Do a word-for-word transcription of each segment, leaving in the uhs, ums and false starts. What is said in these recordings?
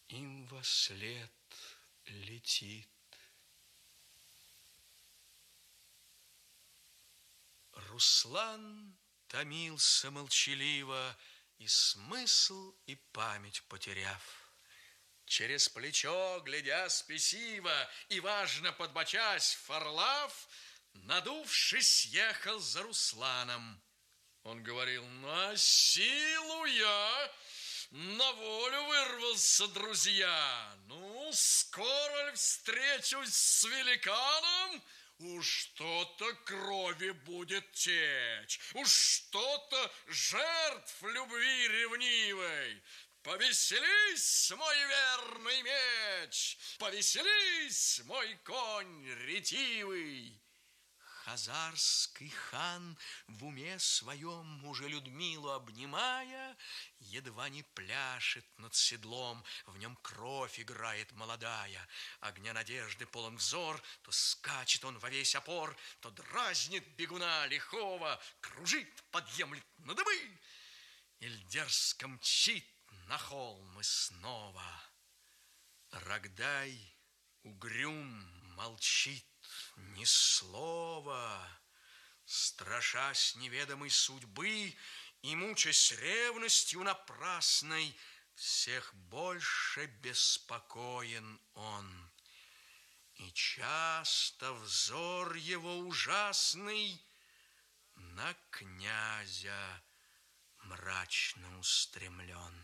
им вослед летит. Руслан томился молчаливо, и смысл, и память потеряв. Через плечо, глядя спесиво и важно подбочась, Варлав, надувшись, ехал за Русланом. Он говорил: на силу я на волю вырвался, друзья. Ну, скоро ли встречусь с великаном? Уж что-то крови будет течь, уж что-то жертв любви ревнивой. Повеселись, мой верный меч, повеселись, мой конь ретивый. Хазарский хан в уме своем, уже Людмилу обнимая, едва не пляшет над седлом, в нем кровь играет молодая. Огня надежды полон взор, то скачет он во весь опор, то дразнит бегуна лихого, кружит, подъемлет на дыбы, иль дерзко мчит на холм и снова. Рогдай угрюм молчит, ни слова, страшась неведомой судьбы и мучаясь ревностью напрасной, всех больше беспокоен он. И часто взор его ужасный на князя мрачно устремлен.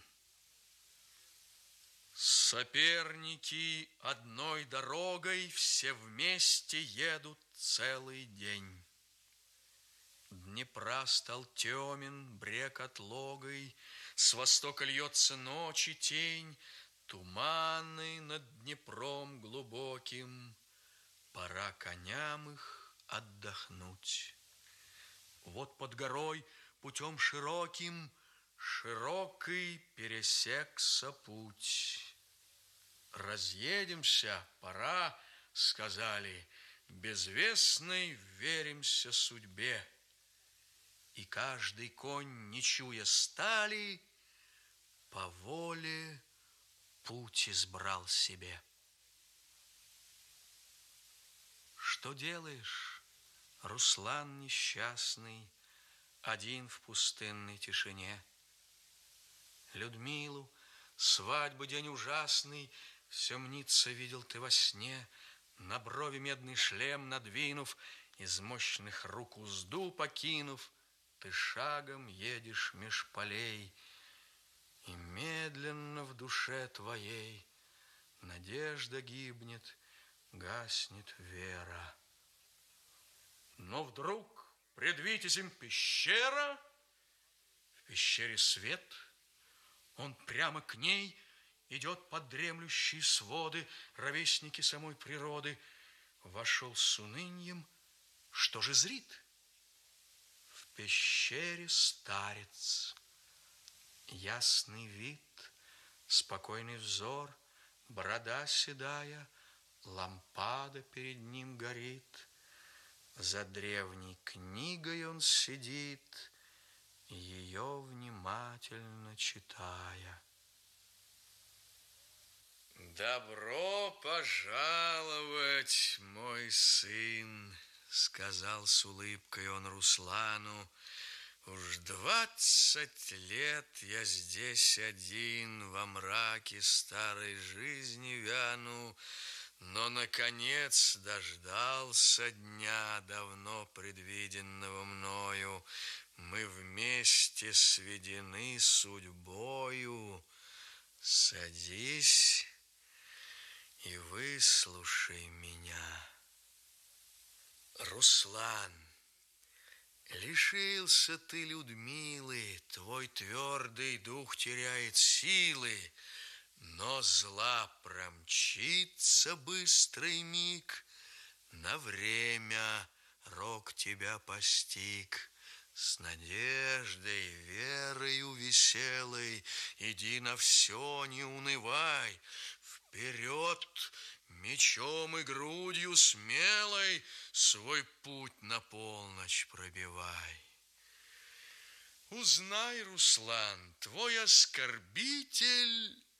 Соперники одной дорогой все вместе едут целый день. Днепра стал темен брег отлогой, с востока льется ночи тень, туманы над Днепром глубоким, пора коням их отдохнуть. Вот под горой путем широким, широкий пересекся путь. Разъедемся, пора, сказали, безвестной веримся судьбе. И каждый конь, не чуя стали, по воле путь избрал себе. Что делаешь, Руслан несчастный, один в пустынной тишине? Людмилу, свадьбы день ужасный, все мнится видел ты во сне, на брови медный шлем надвинув, из мощных рук узду покинув, ты шагом едешь меж полей, и медленно в душе твоей надежда гибнет, гаснет вера. Но вдруг пред витязем пещера, в пещере свет, он прямо к ней идет под дремлющие своды, ровесники самой природы. Вошел с унынием, что же зрит? В пещере старец, ясный вид, спокойный взор, борода седая, лампада перед ним горит. За древней книгой он сидит, ее внимательно читая. Добро пожаловать, мой сын, сказал с улыбкой он Руслану. Уж двадцать лет я здесь один, во мраке старой жизни вяну, но, наконец, дождался дня, давно предвиденного мною. Мы вместе сведены судьбою. Садись и выслушай меня. Руслан, лишился ты Людмилы, твой твердый дух теряет силы, но зла промчится быстрый миг, на время рок тебя постиг. С надеждой, верою веселой иди на все, не унывай. Вперед, мечом и грудью смелой свой путь на полночь пробивай. Узнай, Руслан, твой оскорбитель